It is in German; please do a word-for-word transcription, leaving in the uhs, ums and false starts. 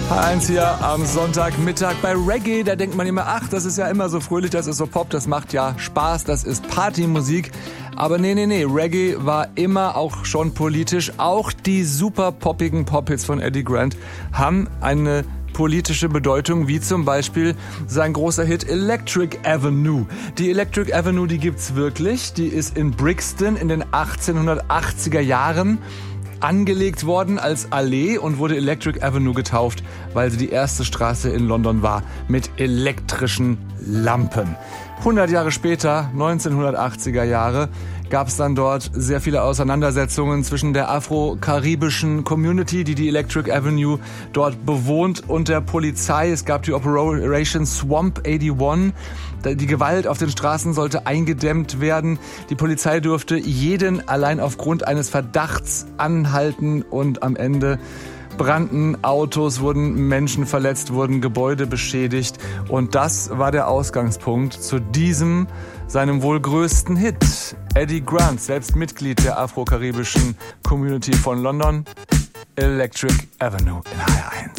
H eins hier am Sonntagmittag bei Reggae. Da denkt man immer, ach, das ist ja immer so fröhlich, das ist so Pop, das macht ja Spaß, das ist Partymusik. Aber nee, nee, nee, Reggae war immer auch schon politisch. Auch die super poppigen Pop-Hits von Eddie Grant haben eine politische Bedeutung, wie zum Beispiel sein großer Hit Electric Avenue. Die Electric Avenue, die gibt's wirklich. Die ist in Brixton in den achtzehnhundertachtziger Jahren angelegt worden als Allee und wurde Electric Avenue getauft, weil sie die erste Straße in London war mit elektrischen Lampen. hundert Jahre später, neunzehnhundertachtziger Jahre, gab es dann dort sehr viele Auseinandersetzungen zwischen der afro-karibischen Community, die die Electric Avenue dort bewohnt, und der Polizei. Es gab die Operation Swamp einundachtzig. Die Gewalt auf den Straßen sollte eingedämmt werden. Die Polizei durfte jeden allein aufgrund eines Verdachts anhalten und am Ende brannten Autos, wurden Menschen verletzt, wurden Gebäude beschädigt. Und das war der Ausgangspunkt zu diesem, seinem wohl größten Hit. Eddie Grant, selbst Mitglied der afro-karibischen Community von London, Electric Avenue in H eins.